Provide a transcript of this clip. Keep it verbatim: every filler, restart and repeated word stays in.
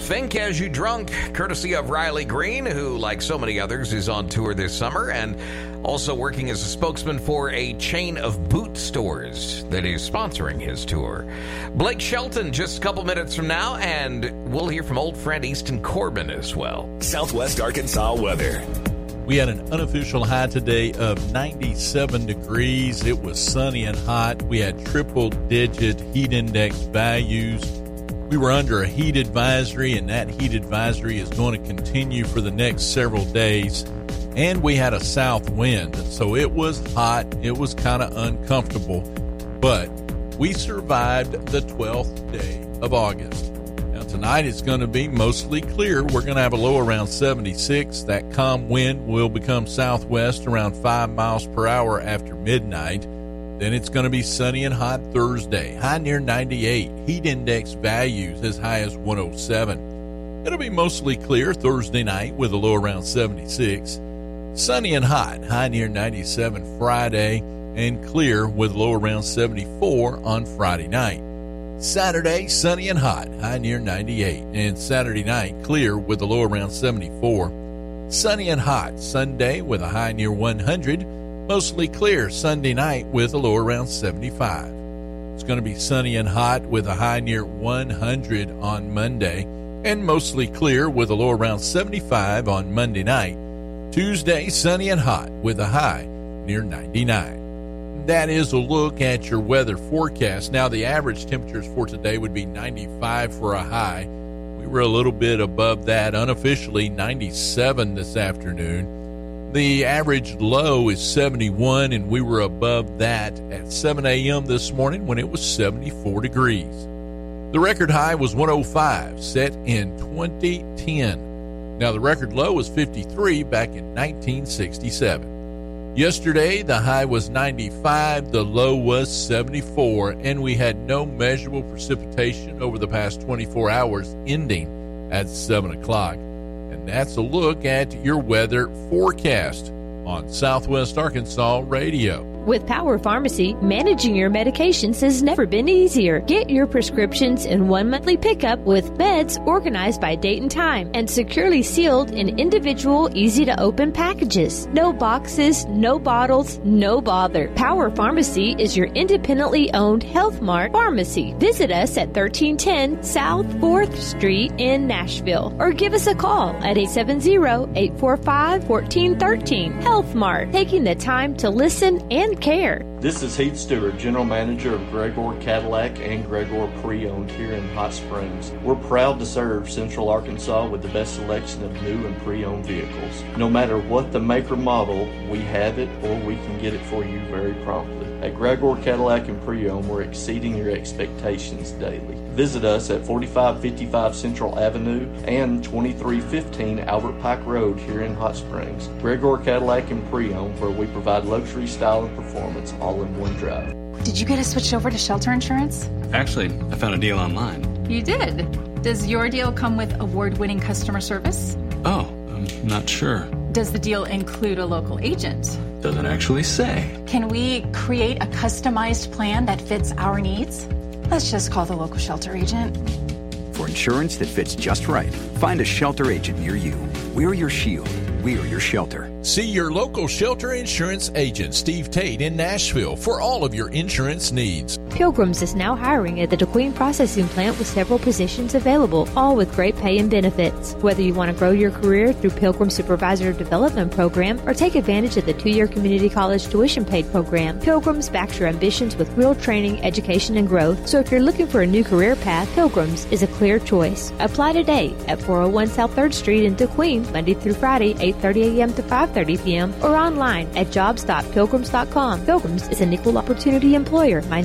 Think As You Drunk, courtesy of Riley Green, who, like so many others, is on tour this summer and also working as a spokesman for a chain of boot stores that is sponsoring his tour. Blake Shelton just a couple minutes from now, and we'll hear from old friend Easton Corbin as well. Southwest Arkansas weather. We had an unofficial high today of ninety-seven degrees. It was sunny and hot. We had triple-digit heat index values. We were under a heat advisory, and that heat advisory is going to continue for the next several days. And we had a south wind, so it was hot. It was kind of uncomfortable, but we survived the twelfth day of August. Now, tonight it's going to be mostly clear. We're going to have a low around seventy-six. That calm wind will become southwest around five miles per hour after midnight. Then it's going to be sunny and hot Thursday, high near ninety-eight. Heat index values as high as one oh seven. It'll be mostly clear Thursday night with a low around seventy-six. Sunny and hot, high near ninety-seven Friday, and clear with low around seventy-four on Friday night. Saturday, sunny and hot, high near ninety-eight, and Saturday night, clear with a low around seventy-four. Sunny and hot Sunday with a high near one hundred, mostly clear Sunday night with a low around seventy-five. It's going to be sunny and hot with a high near one hundred on Monday, and mostly clear with a low around seventy-five on Monday night. Tuesday, sunny and hot with a high near ninety-nine. That is a look at your weather forecast. Now, the average temperatures for today would be ninety-five for a high. We were a little bit above that unofficially, ninety-seven this afternoon. The average low is seventy-one, and we were above that at seven a.m. this morning when it was seventy-four degrees. The record high was one oh five, set in twenty ten. Now, the record low was fifty-three back in nineteen sixty-seven. Yesterday, the high was ninety-five, the low was seventy-four, and we had no measurable precipitation over the past twenty-four hours, ending at seven o'clock. And that's a look at your weather forecast on Southwest Arkansas Radio. With Power Pharmacy, managing your medications has never been easier. Get your prescriptions in one monthly pickup with meds organized by date and time and securely sealed in individual, easy-to-open packages. No boxes, no bottles, no bother. Power Pharmacy is your independently owned Health Mart pharmacy. Visit us at thirteen ten South fourth Street in Nashville or give us a call at eight seven zero, eight four five, one four one three. Health Mart, taking the time to listen and care. This is Heath Stewart, General Manager of Gregor Cadillac and Gregor Pre-Owned here in Hot Springs. We're proud to serve Central Arkansas with the best selection of new and pre-owned vehicles. No matter what the make or model, we have it or we can get it for you very promptly. At Gregor Cadillac and Pre-Owned, we're exceeding your expectations daily. Visit us at forty-five fifty-five Central Avenue and twenty-three fifteen Albert Pike Road here in Hot Springs. Gregor Cadillac and Pre-Owned, where we provide luxury, style, and performance all in one drive. Did you get us switched over to shelter insurance? Actually, I found a deal online. You did? Does your deal come with award-winning customer service? Oh, I'm not sure. Does the deal include a local agent? Doesn't actually say. Can we create a customized plan that fits our needs? Let's just call the local shelter agent. For insurance that fits just right, find a shelter agent near you. We're your shield. We're your shelter. See your local shelter insurance agent, Steve Tate, in Nashville for all of your insurance needs. Pilgrims is now hiring at the DeQueen Processing Plant with several positions available, all with great pay and benefits. Whether you want to grow your career through Pilgrim Supervisor Development Program or take advantage of the two-year community college tuition paid program, Pilgrims backs your ambitions with real training, education, and growth. So if you're looking for a new career path, Pilgrims is a clear choice. Apply today at four oh one South third Street in DeQueen, Monday through Friday, eight thirty a.m. to five thirty p.m. or online at jobs dot pilgrims dot com. Pilgrims is an equal opportunity employer. My